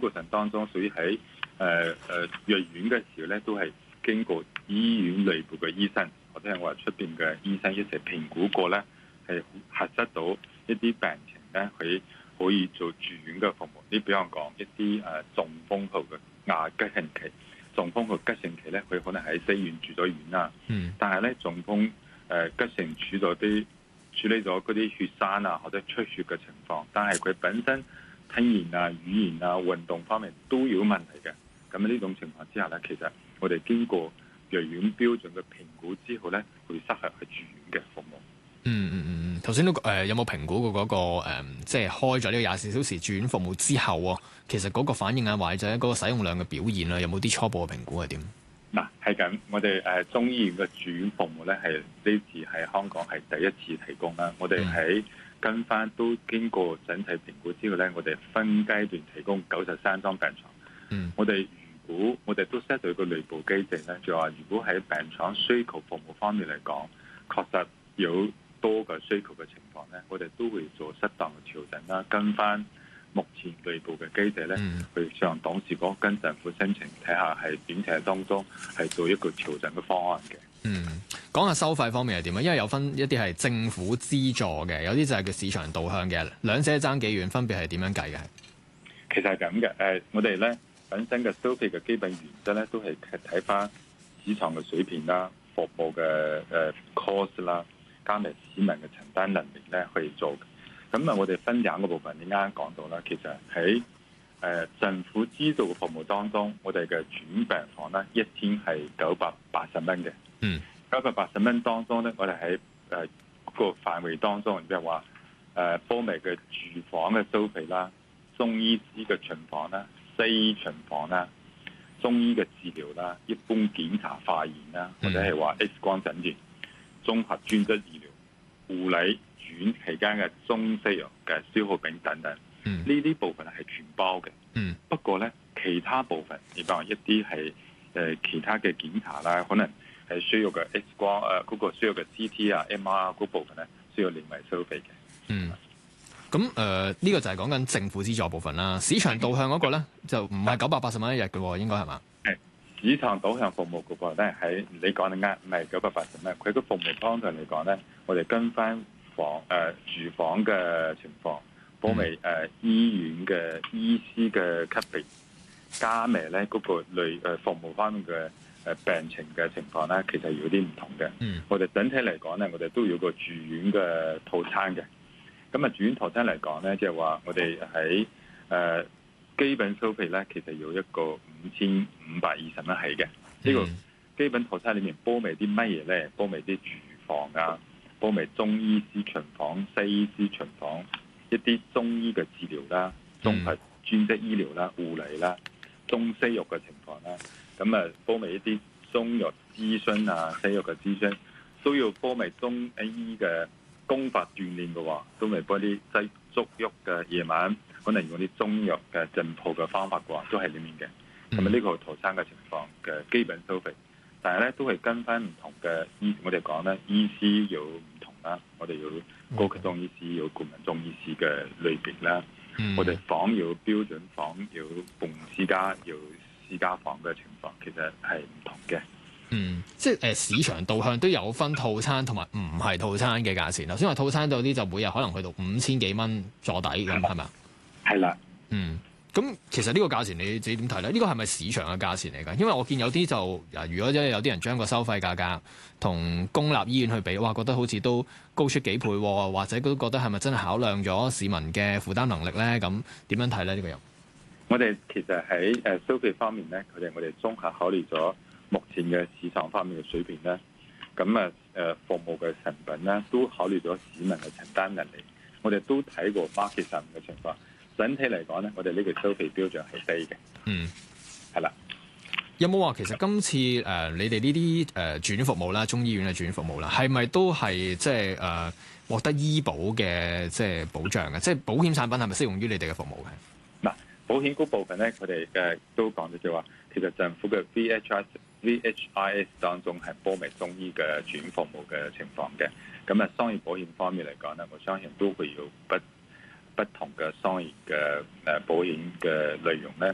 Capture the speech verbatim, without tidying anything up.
過程當中，屬於喺誒誒入院嘅時候咧，都係經過醫院內部嘅醫生或者係我哋出邊嘅醫生一齊評估過咧，係核實到一啲病情咧，佢可以做住院嘅服務。你比方講一啲誒中風後嘅亞急性期，中風後急性期咧，佢可能喺西院住咗院啦。嗯。但係咧，中風誒急性處咗啲處理咗嗰啲血栓啊或者出血嘅情況，但係佢本身聽言啊、語言啊、運動方面都有問題嘅。咁呢種情況之下咧，其實我哋經過藥院標準嘅評估之後咧，會適合去住院嘅服務。 嗯嗯嗯，頭先都誒、呃、有冇評估過嗰、那個、呃、即係開咗呢個廿四小時住院服務之後啊，其實嗰個反應啊，或者嗰個使用量嘅表現啊，有冇啲初步嘅評估係點？嗱， 係咁，我哋誒中醫院嘅住院服務咧，係呢次喺香港係第一次提供啦。我哋喺跟翻都經過整體評估之後咧，我哋分階段提供九十三張病床。嗯，我哋如果我哋都 set 到一個內部機制咧，就話如果喺病床需求服務方面嚟講，確實有多嘅需求嘅情況咧，我哋都會做適當嘅調整啦，跟翻目前內部嘅機制咧，嗯、去向董事局跟政府申請，睇下係短期當中係做一個調整嘅方案嘅。 嗯，講下收費方面係點啊？因為有分一啲係政府資助嘅，有啲就係叫市場導向嘅，兩者爭幾遠，分別係點樣計嘅？ 其實係咁嘅，誒，我哋咧本身嘅收費嘅基本原則咧，都係睇翻市場嘅水平啦、服務嘅誒 cost 啦，加埋市民嘅承擔能力咧去做嘅。咁啊，我哋分兩個部分，你啱啱講到啦。其實喺誒、呃、政府資助嘅服務當中，我哋嘅住院病房咧，一天係九百八十蚊嘅。嗯，九百八十蚊當中咧，我哋喺誒個範圍當中，即係話誒波微嘅住房嘅收費啦、中醫師嘅巡房啦、西醫巡房啦、中醫嘅治療啦、一般檢查化驗啦，或者係話 X 光診斷、綜合專職醫療、護理。院期間嘅中西藥嘅消耗品等等，呢啲、嗯、部分係全包嘅。嗯、不過咧，其他部分，例如話一啲係誒其他嘅檢查啦，可能係需要嘅 X 光誒嗰、呃那個需要嘅 C T 啊、M R 嗰部分咧，需要另外收費嘅。 嗯，咁誒呢個就係講緊政府資助部分啦。市場導向嗰個咧就唔係九百八十蚊一日嘅喎，應該係嘛？係市場導向服務嗰個咧，喺你講得啱，唔係九百八十蚊。佢個服務方向嚟講咧，我哋跟翻房誒、呃、住房嘅情況，包括誒醫院嘅醫師嘅級別，加埋咧嗰個類誒服務方面嘅誒病情嘅情況咧，其實有啲唔同嘅。嗯、我哋整體嚟講咧，我哋都有個住院嘅套餐嘅。咁啊，住院套餐嚟講咧，即係話我哋喺誒基本收費咧，其實有一個五千五百二十蚊係嘅。呢、嗯、個基本套餐裡面包埋啲乜嘢咧？包埋啲住房啊。包括中醫師巡房、西醫師巡房，一啲中醫嘅治療啦、綜合專職醫療啦、護理啦、中西藥嘅情況啦，咁啊，包括一啲中藥諮詢啊、西藥嘅諮詢，都要包括中醫嘅功法鍛鍊嘅話，都未幫啲擠足喐嘅夜晚，可能用啲中藥嘅浸泡嘅方法嘅話，都係裡面嘅。咁啊，呢個套餐嘅情況嘅基本收費。但係咧，都係跟翻唔同嘅醫，我哋講咧，醫師有唔同啦。我哋有高級中醫師，有顧問中醫師嘅類別啦。嗯、我哋房有標準房，有共私家，有私家房嘅情況，其實係唔同嘅。 嗯，即係誒、呃、市場導向都有分套餐同埋唔係套餐嘅價錢。頭先話套餐有啲就每日可能去到五千幾蚊坐底咁，係咪啊？ 係啦， 嗯。咁其實呢個價錢你自己點睇咧？呢個係咪市場嘅價錢嚟㗎？因為我見有啲就，如果真係有啲人將個收費價格同公立醫院去比，哇，覺得好似都高出幾倍，或者都覺得係咪真係考量咗市民嘅負擔能力咧？咁點樣睇咧？呢個又我哋其實喺誒收費方面咧，佢哋我哋綜合考慮咗目前嘅市場方面嘅水平咧，咁啊誒服務嘅成本咧，都考慮咗市民嘅承擔能力。我哋都睇過 market 上面嘅情況。整體嚟講咧，我哋呢個收費標準係低嘅。嗯，係啦。 有冇話其實今次誒、呃、你哋呢啲誒住院服務啦，中醫院嘅住院服務啦，係咪都係即係誒獲得醫保嘅即係保障嘅？即係保險產品係咪適用於你哋嘅服務嘅？ 嗱，保險嗰部分咧，佢哋誒都講咗就話，其實政府嘅 V H I V H I S 當中係包埋中醫嘅住院服務嘅情況嘅。咁啊，商業保險方面嚟講咧，我相信都會有不不同嘅商業嘅誒保險嘅內容咧，